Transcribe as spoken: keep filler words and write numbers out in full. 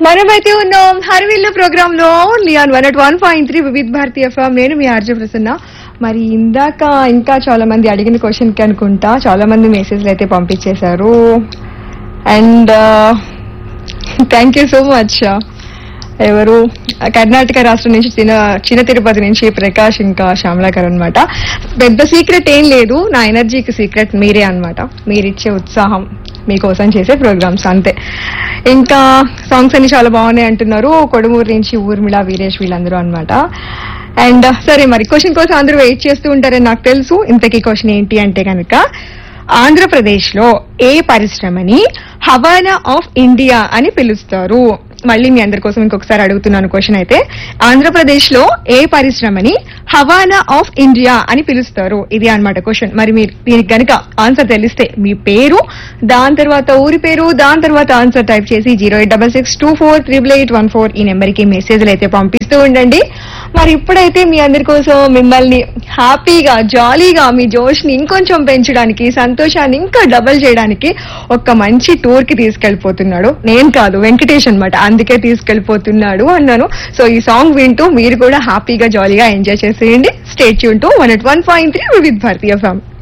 మనమైతే ఉన్నాం హర్విల్లు ప్రోగ్రామ్ లో only on one at one point three వివిధ భారతీయ ఎఫ్ఎం. నేను మీ ఆర్జే ప్రసన్న. మరి ఇందాక ఇంకా చాలా మంది అడిగిన క్వశ్చన్ కి అనుకుంటా చాలా మంది మెసేజ్లు అయితే పంపించేశారు. And thank you so much. ఎవరు కర్ణాటక రాష్ట్రం నుంచి చిన్న చిన్న తిరుపతి నుంచి ప్రకాష్ ఇంకా శ్యామలాకర్ అనమాట. పెద్ద సీక్రెట్ ఏం లేదు, నా ఎనర్జీకి సీక్రెట్ మీరే అనమాట. మీరిచ్చే ఉత్సాహం, మీకోసం చేసే ప్రోగ్రామ్స్ అంతే. ఇంకా సాంగ్స్ అన్ని చాలా బాగున్నాయి అంటున్నారు కొడుమూరు నుంచి ఊర్మిళ వీరేష్ వీళ్ళందరూ అనమాట. అండ్ సరే, మరి క్వశ్చన్ కోసం అందరూ వెయిట్ చేస్తూ ఉంటారని నాకు తెలుసు. ఇంతకీ క్వశ్చన్ ఏంటి అంటే కనుక, ఆంధ్రప్రదేశ్ లో ఏ పరిశ్రమని హవానా ఆఫ్ ఇండియా అని పిలుస్తారు? మళ్ళీ మీ అందరి కోసం ఇంకొకసారి అడుగుతున్నాను క్వశ్చన్ అయితే, ఆంధ్రప్రదేశ్ లో ఏ పరిశ్రమని హవానా ఆఫ్ ఇండియా అని పిలుస్తారు? ఇది అన్నమాట క్వశ్చన్. మరి మీరు దీనికి గనుక ఆన్సర్ తెలిస్తే మీ పేరు, దాని తర్వాత ఊరి పేరు, దాని తర్వాత ఆన్సర్ టైప్ చేసి zero eight double six two four triple eight one four ఈ నెంబర్ కి మెసేజ్లు అయితే పంపిస్తూ ఉండండి. మరి ఇప్పుడైతే మీ అందరి కోసం మిమ్మల్ని హ్యాపీగా జాలీగా మీ జోష్ ని ఇంకొంచెం పెంచడానికి, సంతోషాన్ని ఇంకా డబల్ చేయడానికి ఒక మంచి టూర్ కి తీసుకెళ్లిపోతున్నాడు. నేను కాదు, వెంకటేష్ అన్నమాట. అందుకే తీసుకెళ్లిపోతున్నాడు అన్నాను. సో ఈ సాంగ్ వింటూ మీరు కూడా హ్యాపీగా జాలీగా ఎంజాయ్ చేసేయండి. Stay tune to one at one point three వివిధ భారతీయ ఎఫ్ఎం.